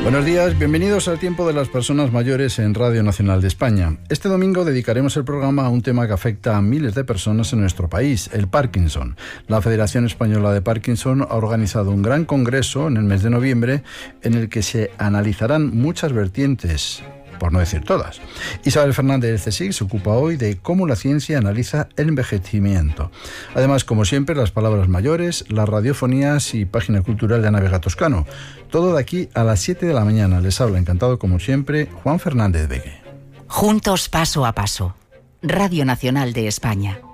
Buenos días, bienvenidos al Tiempo de las Personas Mayores en Radio Nacional de España. Este domingo dedicaremos el programa a un tema que afecta a miles de personas en nuestro país, el Parkinson. La Federación Española de Parkinson ha organizado un gran congreso en el mes de noviembre en el que se analizarán muchas vertientes, por no decir todas. Isabel Fernández del CSIC se ocupa hoy de cómo la ciencia analiza el envejecimiento. Además, como siempre, las palabras mayores, las radiofonías y página cultural de Ana Vega Toscano. Todo de aquí a las 7 de la mañana. Les habla, encantado como siempre, Juan Fernández Vegue. Juntos paso a paso. Radio Nacional de España.